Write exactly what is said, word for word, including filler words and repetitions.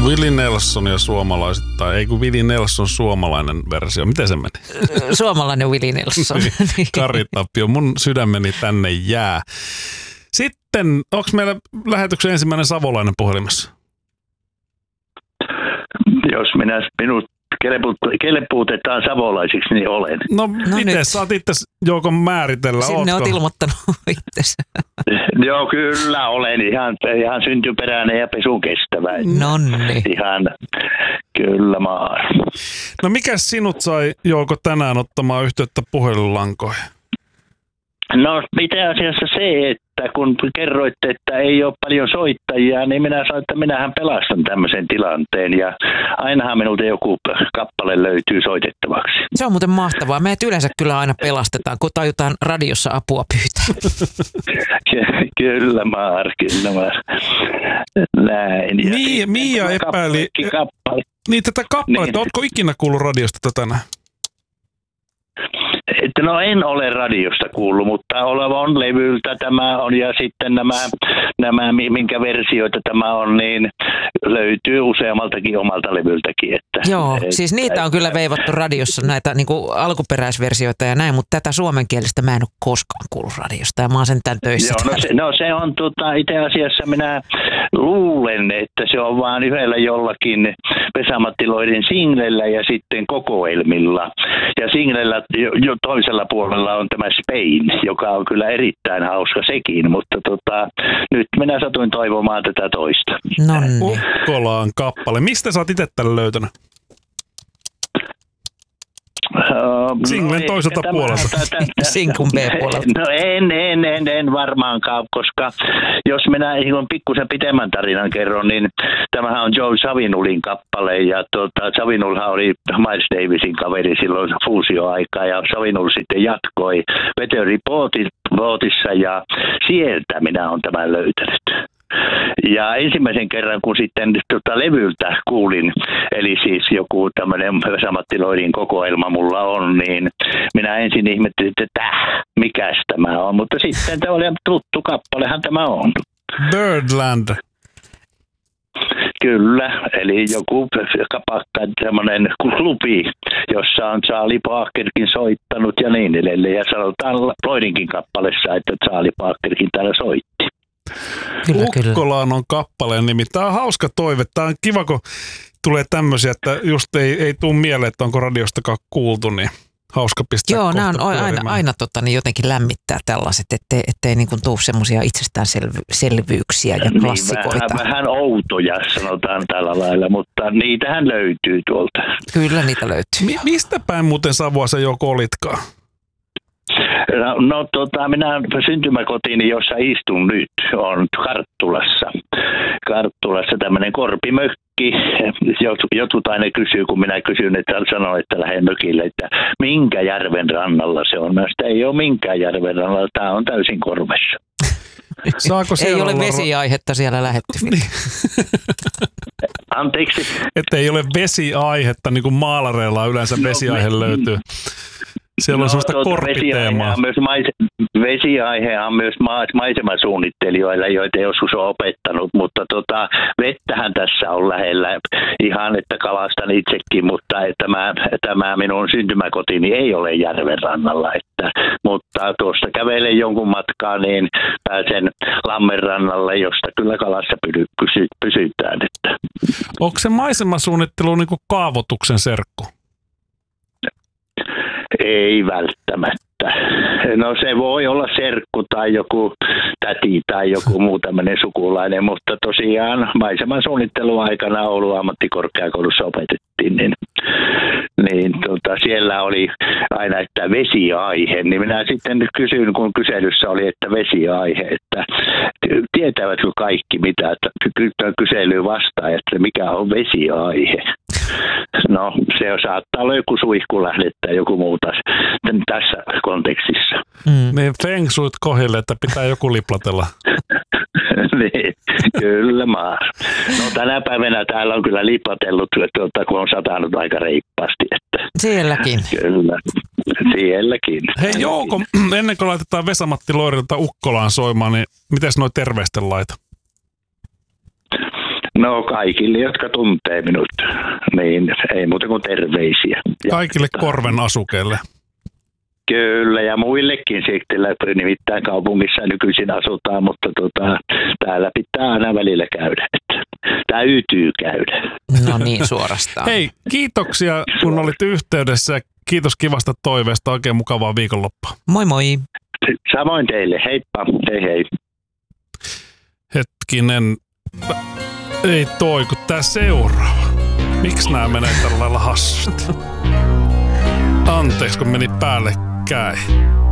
Willie Nelson ja suomalaiset, tai ei kun Willie Nelson suomalainen versio. Miten se meni? Suomalainen Willie Nelson. Kari Tapio, mun sydämeni tänne jää. Sitten, onko meillä lähetyksen ensimmäinen savolainen puhelimessa? Jos minä minut kelepuutetaan savolaisiksi, niin olen. No, no miten saat itse Jouko määritellä? Sinne ootko? oot ilmoittanut itse. Joo, kyllä olen ihan, ihan syntyperäinen ja pesukestävä. Nonni. Ihan, kyllä maan. No mikä sinut sai, Jouko, tänään ottamaan yhteyttä puhelinlankoihin? No, mitä asiassa se, että kun kerroitte, että ei ole paljon soittajia, niin minä sanoin, että minähän pelastan tämmöisen tilanteen. Ja ainahan minulta joku kappale löytyy soitettavaksi. Se on muuten mahtavaa. Meidät yleensä kyllä aina pelastetaan, kun tajutaan radiossa apua pyytää. Kyllä, Maar, kyllä, Maar. Näin. Ja Mia, Mia epäili kappale. Niin, tätä kappaletta. Niin. Ootko ikinä kuullut radiosta tätä tänään? Että no en ole radiosta kuullut, mutta oleva on levyltä tämä on ja sitten nämä, nämä minkä versioita tämä on, niin löytyy useammaltakin omalta levyltäkin. Että, Joo, et, siis niitä on kyllä veivattu radiossa näitä niin kuin alkuperäisversioita ja näin, mutta tätä suomenkielistä mä en ole koskaan kuullut radiosta ja mä oon sentään töissä. Joo, no, se, no se on tota, itse asiassa minä luulen, että se on vaan yhdellä jollakin Vesa-Matti singlellä ja sitten kokoelmilla. Ja singlellä jo, jo toisella puolella on tämä Spain, joka on kyllä erittäin hauska sekin, mutta tota, nyt minä satuin toivomaan tätä toista. Nonni. Ukkolaan kappale. Mistä sä oot itse tämän löytänyt? Uh, Singlen no, toiselta tämä, puolelta. Tämä, tämä, Sinkun B-puolelta. No en, en, en, en varmaankaan, koska jos minä ihan pikkusen pitemmän tarinan kerron, niin tämähän on Joe Savinulin kappale ja tuota, Savinulhan oli Miles Davisin kaveri silloin fuusioaikaa ja Savinul sitten jatkoi Veteri-Bootissa ja sieltä minä olen tämän löytänyt. Ja ensimmäisen kerran, kun sitten tota, levyltä kuulin, eli siis joku tämmöinen Vesa-Matti kokoelma mulla on, niin minä ensin ihmettelin, että täh, mikäs tämä on, mutta sitten tämä oli tuttu kappalehan tämä on. Birdland. Kyllä, eli joku kapakka, semmoinen klubi, jossa on Charlie Parkerkin soittanut ja niin edelleen. Ja sanotaan Floydinkin kappaleessa, että Charlie Parkerkin täällä soitti. Kyllä, Ukkolaan on kappaleen nimi. Tämä on hauska toive. Tämä on kiva, kun tulee tämmöisiä, että just ei, ei tule mieleen, että onko radiostakaan kuultu, niin hauska pistää. Joo, nämä on aina, aina tota, niin jotenkin lämmittää tällaiset, ettei, ettei niin kuin tule semmoisia itsestäänselvyyksiä ja klassikoita. Niin, vähän, vähän outoja sanotaan tällä lailla, mutta niitähän löytyy tuolta. Kyllä niitä löytyy. Mi- mistä päin muuten Savua se Jouko olitkaan? No, no tota, minä syntymäkotiini, jossa istun nyt, on Karttulassa. Karttulassa tämmöinen korpimökki. Jotkut aina kysyy, kun minä kysyn, että sanon, että lähden mökille, että minkä järven rannalla se on. Mä sitä ei ole minkään järven rannalla, tämä on täysin korvessa. Saako ei ole olla vesiaihetta siellä lähetty. Anteeksi? Että ei ole vesiaihetta, niin kuin maalareilla yleensä no, vesiaihe me, löytyy. Siellä on no, sellaista tuota, korppiteemaa. Vesiaihe on myös maisemasuunnittelijoilla, joita joskus on opettanut, mutta tota, vettähän tässä on lähellä ihan, että kalastan itsekin, mutta tämä, tämä minun syntymäkotini ei ole järven rannalla. Että, mutta tuosta kävelen jonkun matkaa, niin pääsen Lammen rannalle, josta kyllä kalassa pysy, pysytään. Että. Onko se maisemasuunnittelu niin kuin kaavoituksen serkku? Ei välttämättä. No se voi olla serkku tai joku täti tai joku muu tämmöinen sukulainen, mutta tosiaan maiseman suunnitteluaikana Oulun ammattikorkeakoulussa opetettiin, niin, niin tota, siellä oli aina, että vesiaihe, niin minä sitten kysyin, kun kyselyssä oli, että vesiaihe, että tietävätkö kaikki mitä, että kyselyyn vastaan, että mikä on vesiaihe. No, se saattaa olla joku suihkulähde tai joku muu taas tässä kontekstissa. Mm. Niin feng shuit kohille, että pitää joku liplatella. Niin, kyllä maa. No tänä päivänä täällä on kyllä liplatellut, tuota, kun on satanut aika reippaasti. Että. Sielläkin. Kyllä, sielläkin. Hei Jouko, ennen kuin laitetaan Vesa-Matti Loirilta Ukkolaan soimaan, niin mites noi terveisten laita? No kaikille, jotka tuntee minut, niin ei muuta kuin terveisiä. Kaikille korven asukeille. Kyllä, ja muillekin sitten, nimittäin kaupungissa nykyisin asutaan, mutta tota, täällä pitää aina välillä käydä, että täytyy käydä. No niin, suorastaan. Hei, kiitoksia kun olit yhteydessä. Kiitos kivasta toiveesta. Oikein mukavaa viikonloppua. Moi moi. Samoin teille. Heippa. Hei hei. Hetkinen. Ei toi, kun tää seuraava. Miksi nää menee tällä lailla hassusti? Anteeksi, kun meni päällekkäin.